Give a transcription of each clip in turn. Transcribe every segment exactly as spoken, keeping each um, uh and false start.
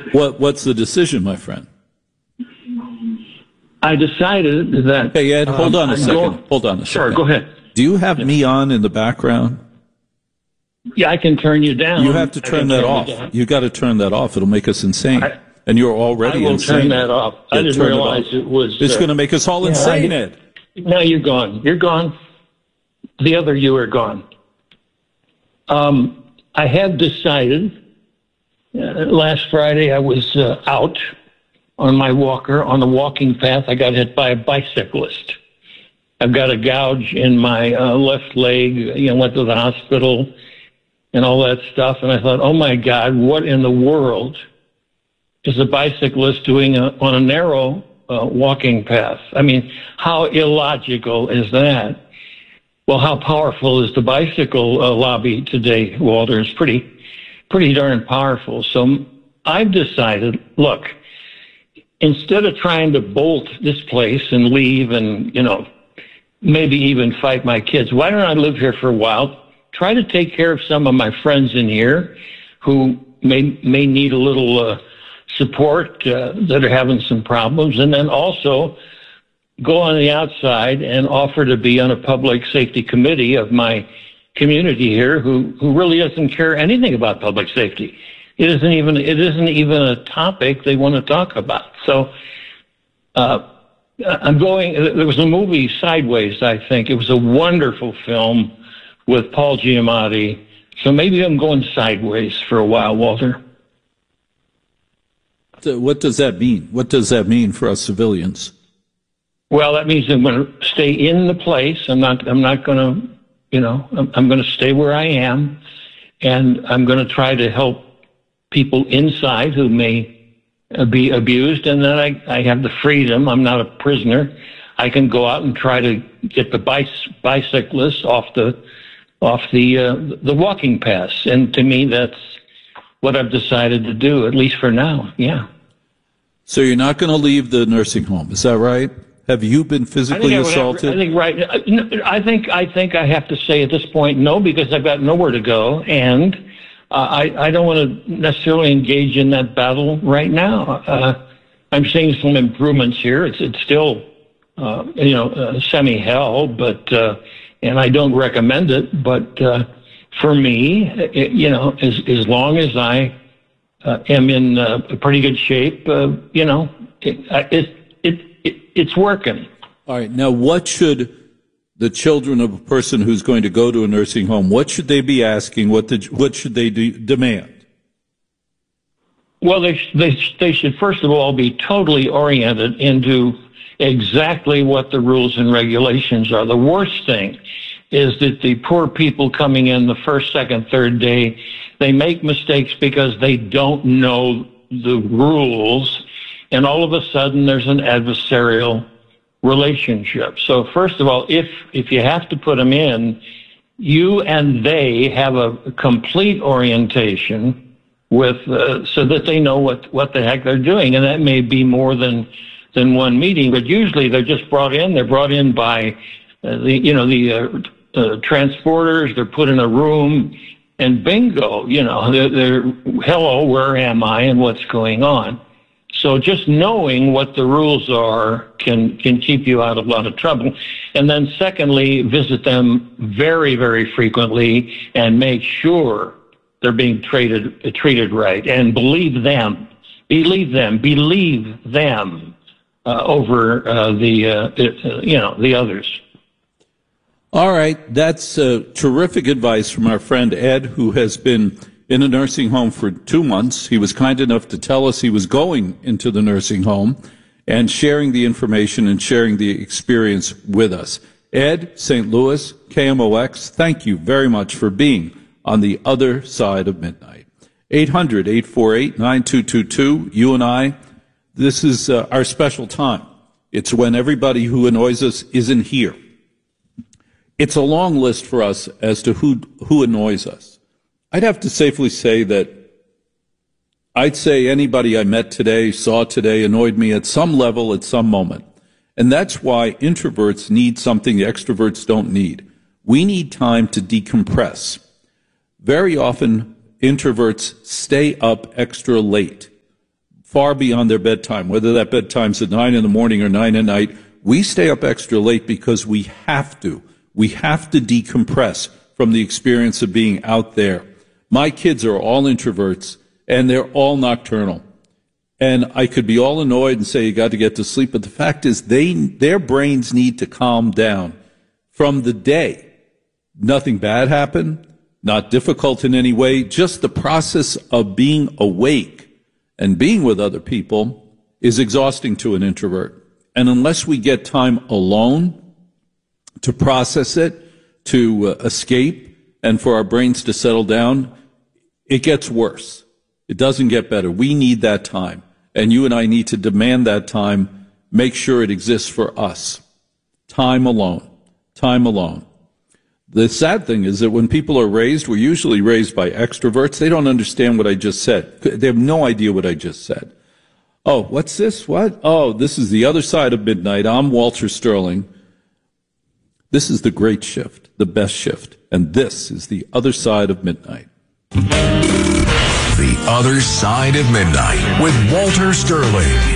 What What's the decision, my friend? I decided that... Hey, Ed, hold um, on a I'm second. Going, hold on a sure, second. Sure, go ahead. Do you have me on in the background? Yeah, I can turn you down. You have to turn that turn off. You, you got to turn that off. It'll make us insane. I, and you're already insane. I will insane. turn that off. Yeah, I didn't realize it, it was... It's uh, going to make us all yeah, insane, I, Ed. Now you're gone. You're gone. The other you are gone. Um, I had decided... Uh, last Friday I was uh, out on my walker, on the walking path. I got hit by a bicyclist. I've got a gouge in my uh, left leg, you know, went to the hospital and all that stuff. And I thought, oh my God, what in the world is a bicyclist doing a, on a narrow uh, walking path? I mean, how illogical is that? Well, how powerful is the bicycle uh, lobby today, Walter? It's pretty, pretty darn powerful. So I've decided, look, instead of trying to bolt this place and leave and, you know, maybe even fight my kids, why don't I live here for a while, try to take care of some of my friends in here who may may need a little uh, support, uh, that are having some problems, and then also go on the outside and offer to be on a public safety committee of my community here who, who really doesn't care anything about public safety. It isn't even it isn't even a topic they want to talk about. So uh, I'm going. There was a movie, Sideways, I think. It was a wonderful film with Paul Giamatti. So maybe I'm going sideways for a while, Walter. What does that mean? What does that mean for us civilians? Well, that means I'm going to stay in the place. I'm not. I'm not going to. You know. I'm, I'm going to stay where I am, and I'm going to try to help people inside who may be abused, and then I, I have the freedom. I'm not a prisoner. I can go out and try to get the bicy- bicyclists off the off the uh, the walking paths. And to me, that's what I've decided to do, at least for now. Yeah. So you're not going to leave the nursing home, is that right? Have you been physically I assaulted? Have, I think right. I think I think I have to say at this point no, because I've got nowhere to go, and uh, I I don't want to necessarily engage in that battle right now. Uh, I'm seeing some improvements here. It's it's still uh, you know uh, semi hell, but uh, and I don't recommend it. But uh, for me, it, you know, as as long as I uh, am in uh, pretty good shape, uh, you know, it, it it. It, it's working. All right. Now, what should the children of a person who's going to go to a nursing home, what should they be asking? What the, what should they do, demand? Well, they, they, they should, first of all, be totally oriented into exactly what the rules and regulations are. The worst thing is that the poor people coming in the first, second, third day, they make mistakes because they don't know the rules. And all of a sudden, there's an adversarial relationship. So first of all, if if you have to put them in, you and they have a complete orientation with uh, so that they know what, what the heck they're doing. And that may be more than than one meeting, but usually they're just brought in. They're brought in by uh, the you know the uh, uh, transporters. They're put in a room, and bingo, you know, they're, they're hello, where am I, and what's going on. So just knowing what the rules are can can keep you out of a lot of trouble. And then secondly, visit them very, very frequently and make sure they're being treated treated right. And believe them, believe them, believe them uh, over uh, the uh, you know the others. All right, that's uh, terrific advice from our friend Ed, who has been in a nursing home for two months. He was kind enough to tell us he was going into the nursing home and sharing the information and sharing the experience with us. Ed, Saint Louis, K M O X, thank you very much for being on the other side of midnight. eight hundred, eight four eight, nine two two two, you and I, this is uh, our special time. It's when everybody who annoys us isn't here. It's a long list for us as to who who annoys us. I'd have to safely say that I'd say anybody I met today, saw today, annoyed me at some level, at some moment. And that's why introverts need something the extroverts don't need. We need time to decompress. Very often, introverts stay up extra late. far beyond their bedtime, whether that bedtime's at nine in the morning or nine at night. We stay up extra late because we have to. We have to decompress from the experience of being out there. My kids are all introverts, and they're all nocturnal. And I could be all annoyed and say, you got to get to sleep. But the fact is, they their brains need to calm down from the day. Nothing bad happened, not difficult in any way. Just the process of being awake and being with other people is exhausting to an introvert. And unless we get time alone to process it, to uh, escape, and for our brains to settle down, it gets worse. It doesn't get better. We need that time. And you and I need to demand that time, make sure it exists for us. Time alone. Time alone. The sad thing is that when people are raised, we're usually raised by extroverts. They don't understand what I just said. They have no idea what I just said. Oh, what's this? What? Oh, this is The Other Side of Midnight. I'm Walter Sterling. This is the great shift, the best shift. And this is The Other Side of Midnight. The Other Side of Midnight with Walter Sterling.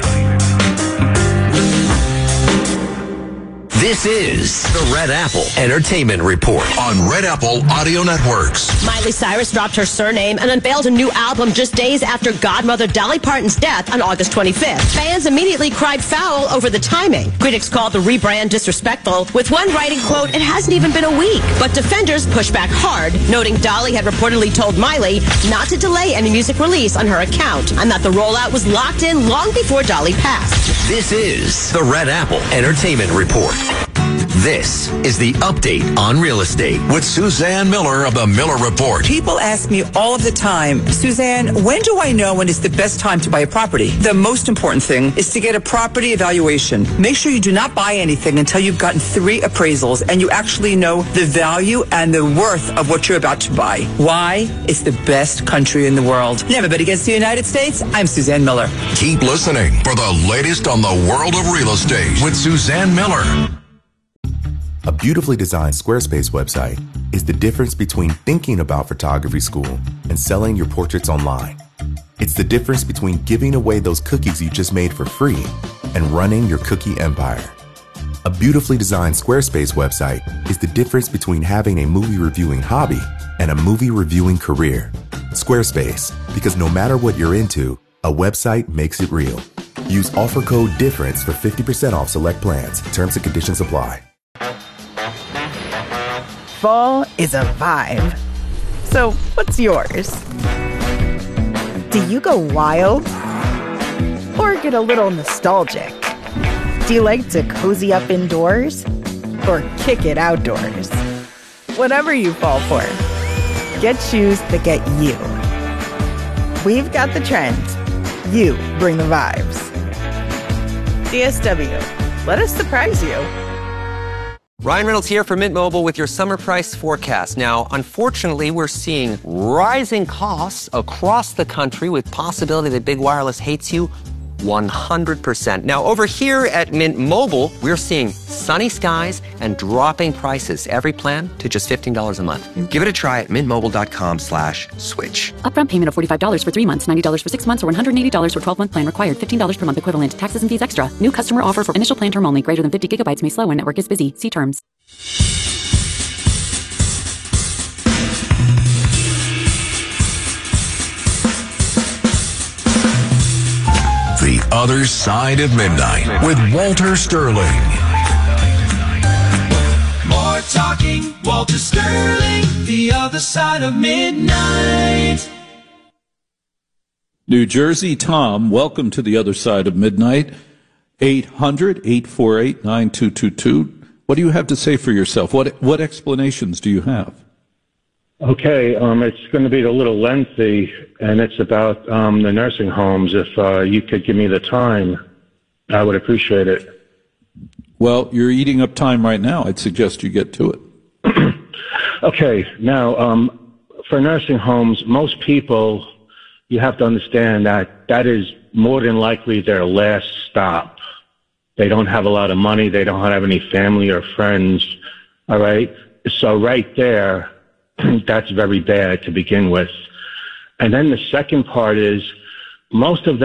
This is the Red Apple Entertainment Report on Red Apple Audio Networks. Miley Cyrus dropped her surname and unveiled a new album just days after godmother Dolly Parton's death on August twenty-fifth. Fans immediately cried foul over the timing. Critics called the rebrand disrespectful, with one writing, quote, "It hasn't even been a week." But defenders pushed back hard, noting Dolly had reportedly told Miley not to delay any music release on her account, and that the rollout was locked in long before Dolly passed. This is the Red Apple Entertainment Report. This is the update on real estate with Suzanne Miller of the Miller Report. People ask me all of the time, Suzanne, when do I know when it's the best time to buy a property? The most important thing is to get a property evaluation. Make sure you do not buy anything until you've gotten three appraisals and you actually know the value and the worth of what you're about to buy. Why? It's the best country in the world. Never bet against the United States. I'm Suzanne Miller. Keep listening for the latest on the world of real estate with Suzanne Miller. A beautifully designed Squarespace website is the difference between thinking about photography school and selling your portraits online. It's the difference between giving away those cookies you just made for free and running your cookie empire. A beautifully designed Squarespace website is the difference between having a movie reviewing hobby and a movie reviewing career. Squarespace, because no matter what you're into, a website makes it real. Use offer code DIFFERENCE for fifty percent off select plans. Terms and conditions apply. Fall is a vibe. So, what's yours? Do you go wild? Or get a little nostalgic? Do you like to cozy up indoors? Or kick it outdoors? Whatever you fall for, get shoes that get you. We've got the trends. You bring the vibes. D S W, let us surprise you. Ryan Reynolds here for Mint Mobile with your summer price forecast. Now, unfortunately, we're seeing rising costs across the country with possibility that big wireless hates you one hundred percent. Now, over here at Mint Mobile, we're seeing sunny skies and dropping prices. Every plan to just fifteen dollars a month. Give it a try at mintmobile.com slash switch. Upfront payment of forty-five dollars for three months, ninety dollars for six months, or one hundred eighty dollars for twelve-month plan required. fifteen dollars per month equivalent. Taxes and fees extra. New customer offer for initial plan term only. Greater than fifty gigabytes may slow when network is busy. See terms. The Other Side of Midnight with Walter Sterling. More talking, Walter Sterling, The Other Side of Midnight. New Jersey Tom, welcome to The Other Side of Midnight. eight hundred, eight four eight, nine two two two. What do you have to say for yourself? What what explanations do you have? Okay, um, it's going to be a little lengthy, and it's about um, the nursing homes. If uh, you could give me the time, I would appreciate it. Well, you're eating up time right now. I'd suggest you get to it. Okay, now, um, for nursing homes, most people, you have to understand that that is more than likely their last stop. They don't have a lot of money. They don't have any family or friends, all right? So right there, that's very bad to begin with. And then the second part is most of them